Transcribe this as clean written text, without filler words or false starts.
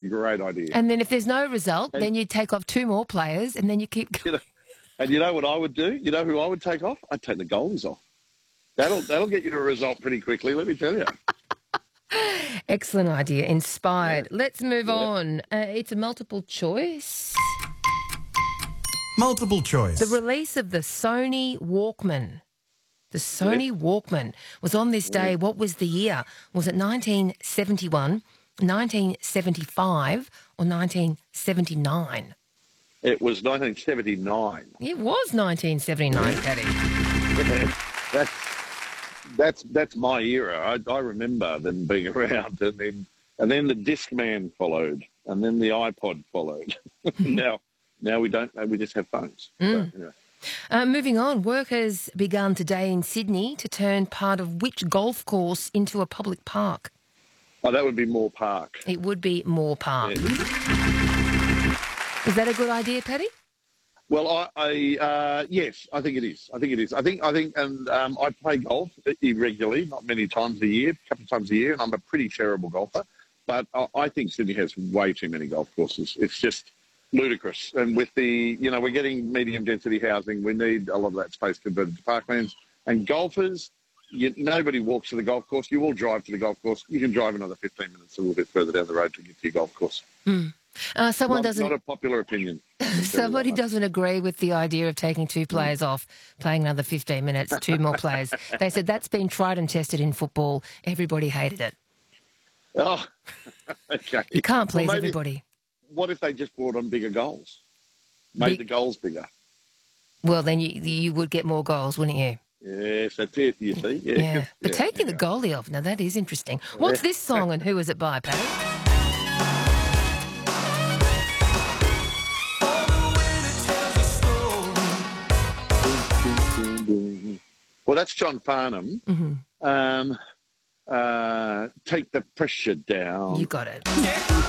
great idea. And then if there's no result, then you take off 2 more players and then you keep going. And you know what I would do? You know who I would take off? I'd take the goalies off. That'll get you to a result pretty quickly, let me tell you. Excellent idea. Inspired. Yeah. Let's move on. It's a multiple choice. Multiple choice. The release of the Sony Walkman. The Sony Walkman was on this day. What was the year? Was it 1971, 1975 or 1979? It was 1979. It was 1979, Paddy. That's my era. I remember them being around, and then the Discman followed, and then the iPod followed. now we don't. We just have phones. Mm. So, yeah. Moving on, work has begun today in Sydney to turn part of which golf course into a public park? Oh, that would be Moore Park. It would be Moore Park. Yeah. Is that a good idea, Paddy? Well, yes, I think it is. I think, and I play golf irregularly, not many times a year, a couple of times a year, and I'm a pretty terrible golfer. But I think Sydney has way too many golf courses. It's just ludicrous. And with we're getting medium density housing. We need a lot of that space converted to parklands. And golfers, nobody walks to the golf course. You all drive to the golf course. You can drive another 15 minutes a little bit further down the road to get to your golf course. Mm. Not a popular opinion. Somebody doesn't agree with the idea of taking 2 players off, playing another 15 minutes, 2 more players. They said that's been tried and tested in football. Everybody hated it. Oh, okay. You can't please everybody. What if they just brought on bigger goals? Made the goals bigger? Well, then you would get more goals, wouldn't you? Yes, that's it, you see. Yeah. But taking the goalie off, now that is interesting. What's this song and who is it by, Paddy? Well, that's John Farnham. Mm-hmm. Take the pressure down. You got it.